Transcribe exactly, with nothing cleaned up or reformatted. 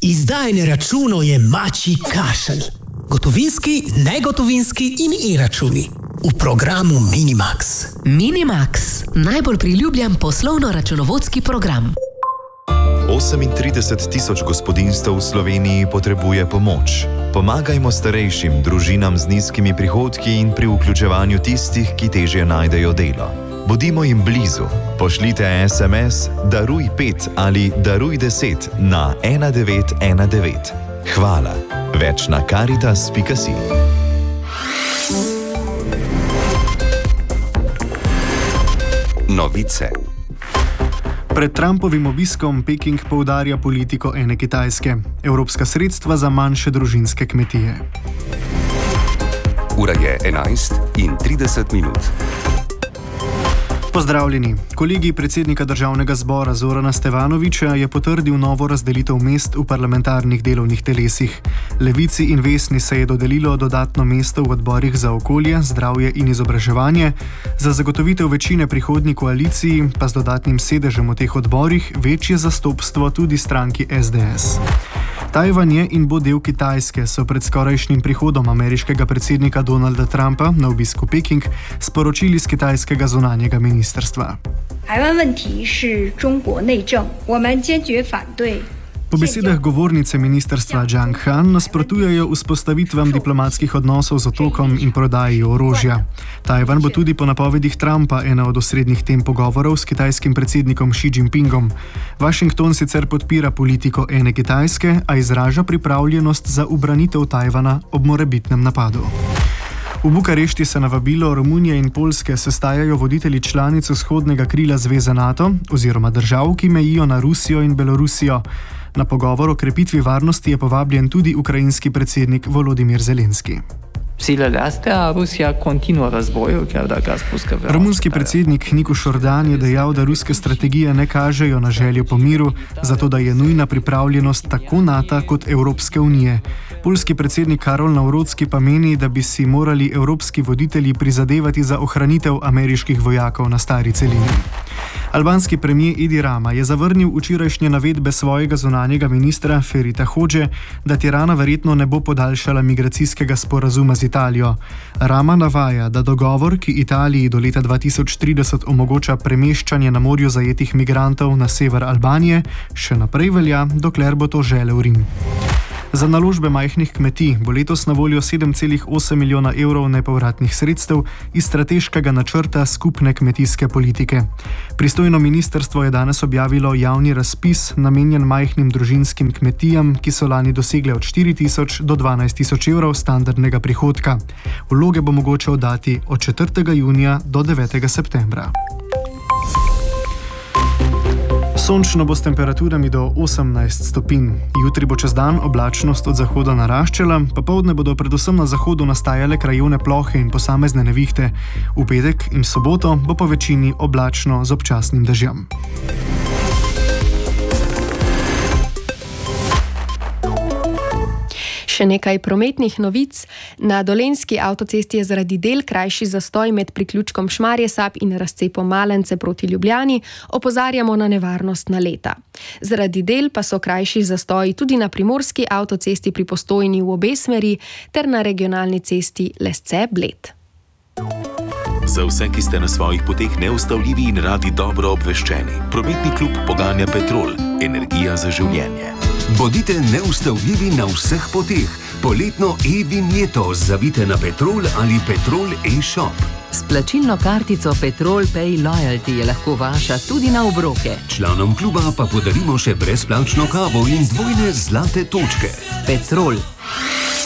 Izdajanje računov je mačji kašelj. Gotovinski, negotovinski in e-računi. V programu Minimax. Minimax, najbolj priljubljen poslovno-računovodski program. osemintrideset tisoč gospodinjstev v Sloveniji potrebuje pomoč. Pomagajmo starejšim, družinam z nizkimi prihodki in pri vključevanju tistih, ki težje najdejo delo. Bodimo jim blizu. Pošljite es em es Daruj pet ali Daruj deset na ena devet ena devet. Hvala. Več na karitas pika si. Novice. Pred Trumpovim obiskom Peking poudarja politiko ene Kitajske. Evropska sredstva za manjše družinske kmetije. Ura je enajst in trideset minut. Pozdravljeni. Kolegij predsednika Državnega zbora Zorana Stevanovića je potrdil novo razdelitev mest v parlamentarnih delovnih telesih. Levici in Vesni se je dodelilo dodatno mesto v odborih za okolje, zdravje in izobraževanje, za zagotovitev večine prihodnji koaliciji pa z dodatnim sedežem v teh odborih večje zastopstvo tudi stranki es de es. Tajvan je in bo del Kitajske, so pred skorajšnjim prihodom ameriškega predsednika Donalda Trumpa na obisk v Peking sporočili z kitajskega zunanjega ministrstva. Po besedah govornice ministrstva Zhang Han nasprotujejo vzpostavitvam diplomatskih odnosov z otokom in prodaji orožja. Tajvan bo tudi po napovedih Trumpa ena od osrednjih tem pogovorov s kitajskim predsednikom Xi Jinpingom. Washington sicer podpira politiko ene Kitajske, a izraža pripravljenost za ubranitev Tajvana ob morebitnem napadu. V Bukarešti se na vabilo Romunije in Poljske sestajajo voditelji članic vzhodnega krila Zveze NATO oziroma držav, ki mejijo na Rusijo in Belorusijo. Na pogovor o krepitvi varnosti je povabljen tudi ukrajinski predsednik Volodimir Zelenski. Romunski predsednik Niko Šordan je dejal, da ruske strategije ne kažejo na željo po miru, zato da je nujna pripravljenost tako NATO kot Evropske unije. Poljski predsednik Karol Nawrocki pa meni, da bi si morali evropski voditelji prizadevati za ohranitev ameriških vojakov na stari celini. Albanski premijer Edi Rama je zavrnil včerajšnje navedbe svojega zunanjega ministra Ferita Hodže, da Tirana verjetno ne bo podaljšala migracijskega sporazuma z Italijo. Rama navaja, da dogovor, ki Italiji do leta dva tisoč trideset omogoča premeščanje na morju zajetih migrantov na sever Albanije, še naprej velja, dokler bo to želel Rim. Za naložbe majhnih kmetij bo letos na voljo sedem celih osem milijona evrov nepovratnih sredstev iz strateškega načrta skupne kmetijske politike. Pristojno ministrstvo je danes objavilo javni razpis namenjen majhnim družinskim kmetijam, ki so lani dosegle od štiri tisoč do dvanajst tisoč evrov standardnega prihodka. Vloge bo mogoče oddati od četrtega junija do devetega septembra. Sončno bo s temperaturami do osemnajst stopinj. Jutri bo čez dan oblačnost od zahoda naraščala, popoldne bodo predvsem na zahodu nastajale krajevne plohe in posamezne nevihte. V petek in soboto bo po večini oblačno z občasnim dežjem. Še nekaj prometnih novic. Na Dolenjski avtocesti je zaradi del krajši zastoj med priključkom Šmarje-Sab in razcepom Malence proti Ljubljani. Opozarjamo na nevarnost naleta. Zaradi del pa so krajši zastoji tudi na primorski avtocesti pri Postojni v obe smeri ter na regionalni cesti Lesce-Bled. Za vse, ki ste na svojih poteh neustavljivi in radi dobro obveščeni. Prometni klub poganja Petrol. Energija za življenje. Bodite neustavljivi na vseh poteh. Poletno e-vinjeto zavite na Petrol ali Petrol e-shop. S plačilno kartico Petrol Pay Loyalty je lahko vaša tudi na obroke. Članom kluba pa podarimo še brezplačno kavo in dvojne zlate točke. Petrol.